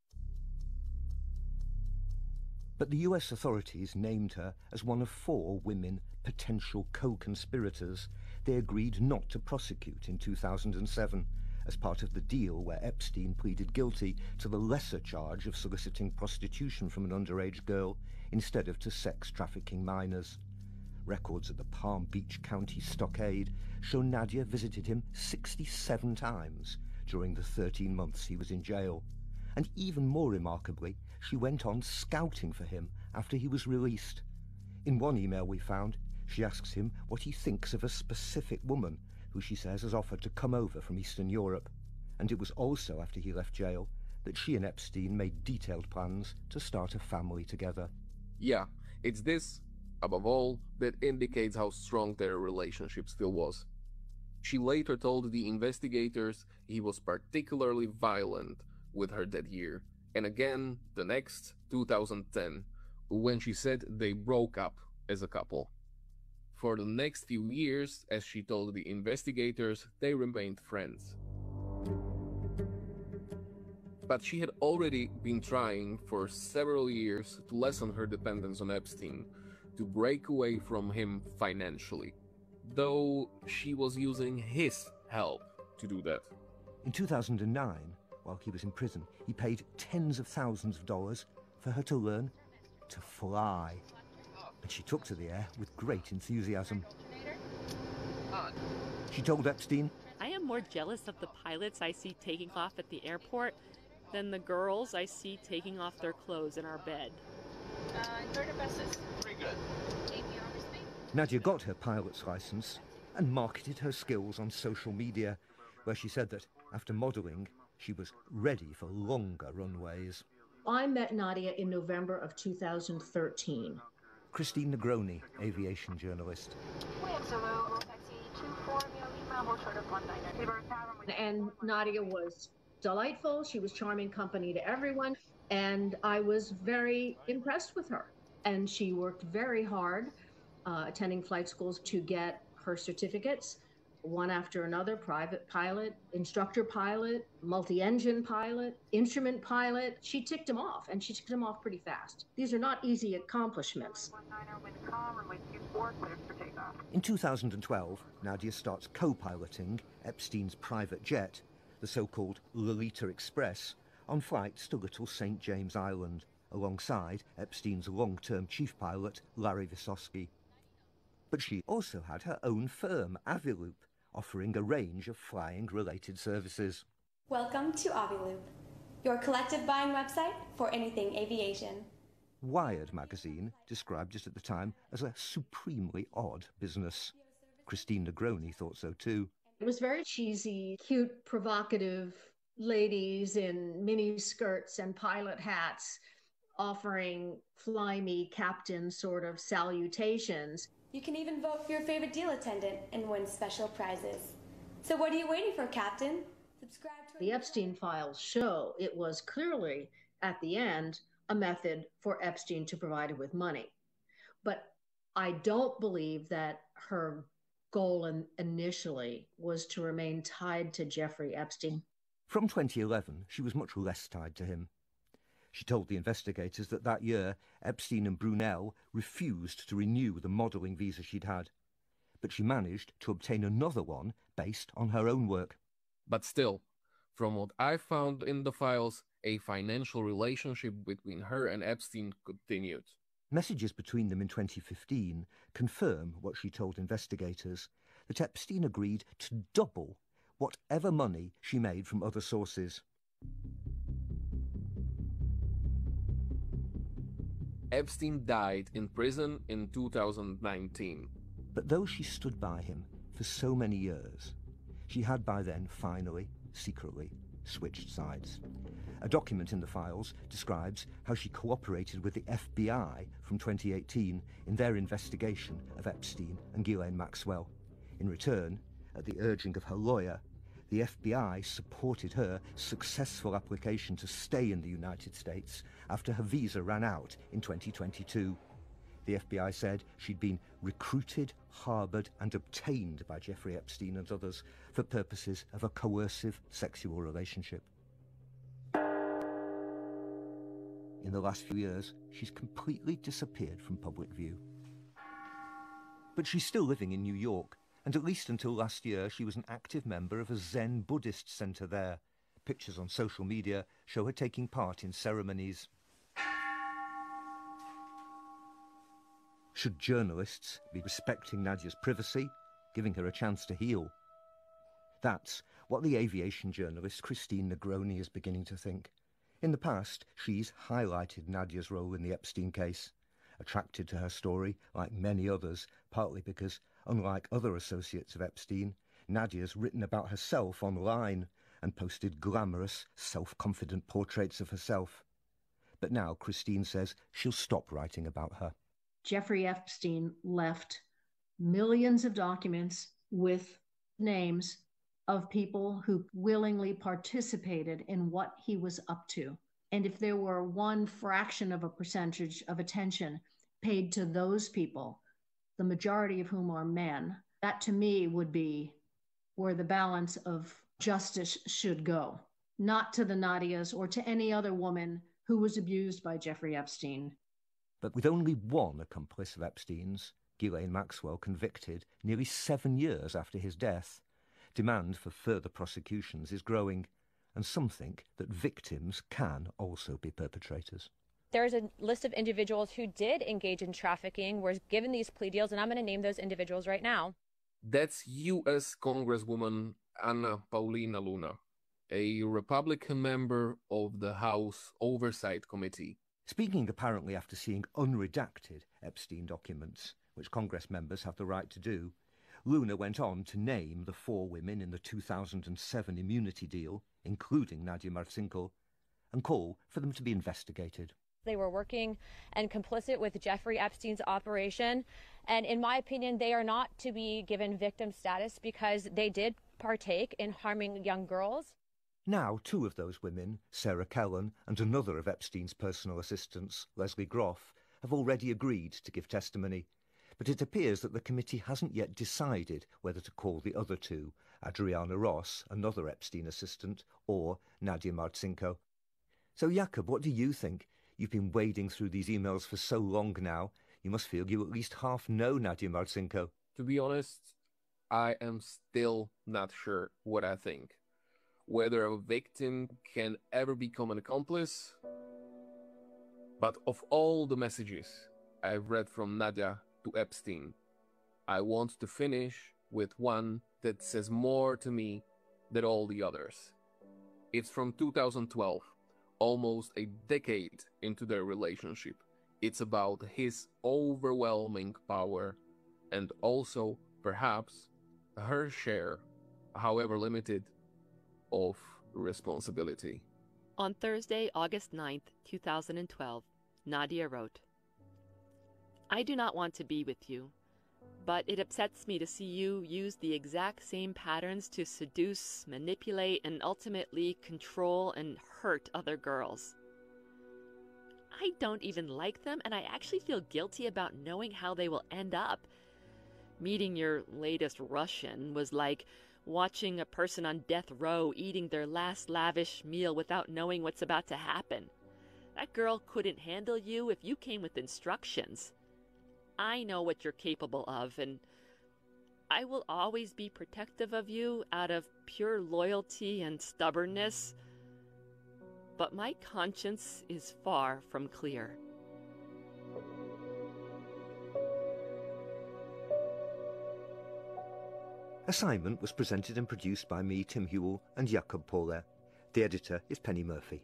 But the U S authorities named her as one of four women potential co-conspirators they agreed not to prosecute in two thousand seven. As part of the deal where Epstein pleaded guilty to the lesser charge of soliciting prostitution from an underage girl instead of to sex trafficking minors. Records at the Palm Beach County Stockade show Nadia visited him sixty-seven times during the thirteen months he was in jail. And even more remarkably, she went on scouting for him after he was released. In one email we found, she asks him what he thinks of a specific woman who she says has offered to come over from Eastern Europe. And it was also after he left jail that she and Epstein made detailed plans to start a family together. Yeah, it's this, above all, that indicates how strong their relationship still was. She later told the investigators he was particularly violent with her that year, and again the next, two thousand ten, when she said they broke up as a couple. For the next few years, as she told the investigators, they remained friends. But she had already been trying for several years to lessen her dependence on Epstein, to break away from him financially, though she was using his help to do that. In two thousand nine, while he was in prison, he paid tens of thousands of dollars for her to learn to fly. And she took to the air with great enthusiasm. She told Epstein, I am more jealous of the pilots I see taking off at the airport than the girls I see taking off their clothes in our bed. Uh, third of best is pretty good. Nadia got her pilot's license and marketed her skills on social media, where she said that after modelling, she was ready for longer runways. I met Nadia in November of two thousand thirteen. Christine Negroni, aviation journalist. And Nadia was delightful. She was charming company to everyone. And I was very impressed with her. And she worked very hard, uh, attending flight schools to get her certificates, one after another: private pilot, instructor pilot, multi-engine pilot, instrument pilot. She ticked them off, and she ticked them off pretty fast. These are not easy accomplishments. In two thousand twelve, Nadia starts co-piloting Epstein's private jet, the so-called Lolita Express, on flights to Little Saint James Island, alongside Epstein's long-term chief pilot, Larry Vysotsky. But she also had her own firm, Aviloop, offering a range of flying-related services. Welcome to Aviloop, your collective buying website for anything aviation. Wired magazine described it at the time as a supremely odd business. Christine Negroni thought so too. It was very cheesy, cute, provocative ladies in mini skirts and pilot hats offering fly me captain sort of salutations. You can even vote for your favorite deal attendant and win special prizes. So what are you waiting for, Captain? Subscribe to the Epstein Files show. It was clearly, at the end, a method for Epstein to provide her with money. But I don't believe that her goal in, initially was to remain tied to Jeffrey Epstein. From twenty eleven, she was much less tied to him. She told the investigators that that year, Epstein and Brunel refused to renew the modelling visa she'd had. But she managed to obtain another one based on her own work. But still, from what I found in the files, a financial relationship between her and Epstein continued. Messages between them in twenty fifteen confirm what she told investigators, that Epstein agreed to double whatever money she made from other sources. Epstein died in prison in two thousand nineteen. But though she stood by him for so many years, she had by then finally, secretly, switched sides. A document in the files describes how she cooperated with the F B I from twenty eighteen in their investigation of Epstein and Ghislaine Maxwell. In return, at the urging of her lawyer, the F B I supported her successful application to stay in the United States after her visa ran out in twenty twenty-two. The F B I said she'd been recruited, harboured and obtained by Jeffrey Epstein and others for purposes of a coercive sexual relationship. In the last few years, she's completely disappeared from public view. But she's still living in New York, and at least until last year, she was an active member of a Zen Buddhist centre there. Pictures on social media show her taking part in ceremonies. Should journalists be respecting Nadia's privacy, giving her a chance to heal? That's what the aviation journalist Christine Negroni is beginning to think. In the past, she's highlighted Nadia's role in the Epstein case, attracted to her story like many others, partly because, unlike other associates of Epstein, Nadia's written about herself online and posted glamorous, self-confident portraits of herself. But now Christine says she'll stop writing about her. Jeffrey Epstein left millions of documents with names of people who willingly participated in what he was up to. And if there were one fraction of a percentage of attention paid to those people, the majority of whom are men, that to me would be where the balance of justice should go, not to the Nadias or to any other woman who was abused by Jeffrey Epstein. But with only one accomplice of Epstein's, Ghislaine Maxwell, convicted nearly seven years after his death, demand for further prosecutions is growing, and some think that victims can also be perpetrators. There's a list of individuals who did engage in trafficking, were given these plea deals, and I'm going to name those individuals right now. That's U S Congresswoman Anna Paulina Luna, a Republican member of the House Oversight Committee. Speaking apparently after seeing unredacted Epstein documents, which Congress members have the right to do, Luna went on to name the four women in the two thousand seven immunity deal, including Nadia Marcinko, and call for them to be investigated. They were working and complicit with Jeffrey Epstein's operation, and in my opinion, they are not to be given victim status because they did partake in harming young girls. Now, two of those women, Sarah Kellen and another of Epstein's personal assistants, Leslie Groff, have already agreed to give testimony. But it appears that the committee hasn't yet decided whether to call the other two, Adriana Ross, another Epstein assistant, or Nadia Marcinko. So, Jakob, what do you think? You've been wading through these emails for so long now. You must feel you at least half know Nadia Marcinko. To be honest, I am still not sure what I think. Whether a victim can ever become an accomplice. But of all the messages I've read from Nadia to Epstein, I want to finish with one that says more to me than all the others. It's from two thousand twelve, almost a decade into their relationship. It's about his overwhelming power and also, perhaps, her share, however limited, of responsibility. On Thursday, August ninth, two thousand twelve, Nadia wrote, I do not want to be with you, but it upsets me to see you use the exact same patterns to seduce, manipulate, and ultimately control and hurt other girls. I don't even like them, and I actually feel guilty about knowing how they will end up. Meeting your latest Russian was like watching a person on death row eating their last lavish meal without knowing what's about to happen. That girl couldn't handle you if you came with instructions. I know what you're capable of, and I will always be protective of you out of pure loyalty and stubbornness. But my conscience is far from clear. Assignment was presented and produced by me, Tim Hewell, and Jakob Pauler. The editor is Penny Murphy.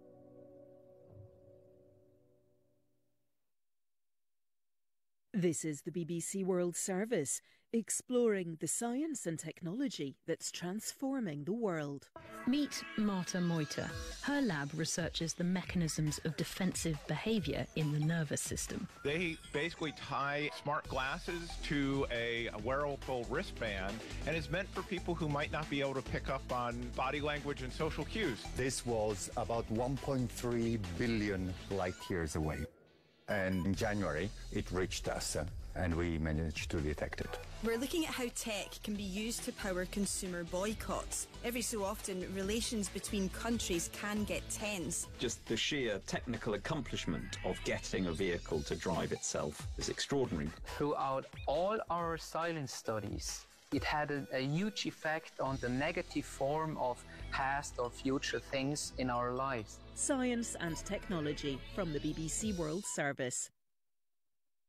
This is the B B C World Service, exploring the science and technology that's transforming the world. Meet Marta Moita. Her lab researches the mechanisms of defensive behaviour in the nervous system. They basically tie smart glasses to a, a wearable wristband, and it's meant for people who might not be able to pick up on body language and social cues. This was about one point three billion light years away. And in January, it reached us, uh, and we managed to detect it. We're looking at how tech can be used to power consumer boycotts. Every so often, relations between countries can get tense. Just the sheer technical accomplishment of getting a vehicle to drive itself is extraordinary. Throughout all our silence studies, it had a, a huge effect on the negative form of past or future things in our lives. Science and technology from the B B C World Service.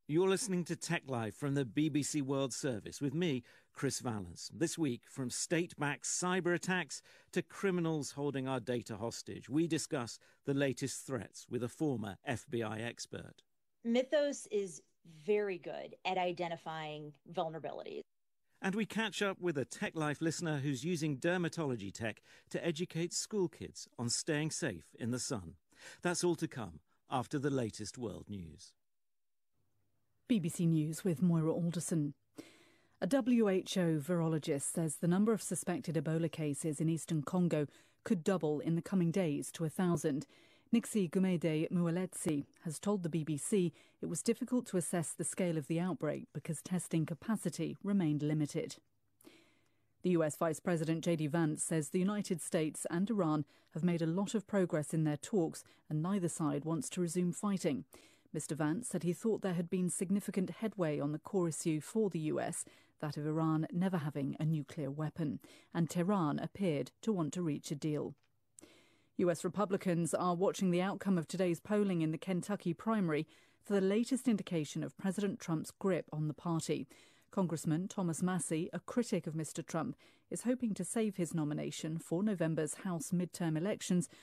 You're listening to Tech Live from the B B C World Service with me, Chris Valance. This week, from state-backed cyber attacks to criminals holding our data hostage, we discuss the latest threats with a former F B I expert. Mythos is very good at identifying vulnerabilities. And we catch up with a Tech Life listener who's using dermatology tech to educate school kids on staying safe in the sun. That's all to come after the latest world news. B B C News with Moira Alderson. A W H O virologist says the number of suspected Ebola cases in eastern Congo could double in the coming days to a thousand. Nixie Gumede Mueletsi has told the B B C it was difficult to assess the scale of the outbreak because testing capacity remained limited. The U S Vice President J D Vance says the United States and Iran have made a lot of progress in their talks and neither side wants to resume fighting. Mister Vance said he thought there had been significant headway on the core issue for the U S, that of Iran never having a nuclear weapon, and Tehran appeared to want to reach a deal. U S Republicans are watching the outcome of today's polling in the Kentucky primary for the latest indication of President Trump's grip on the party. Congressman Thomas Massie, a critic of Mister Trump, is hoping to save his nomination for November's House midterm elections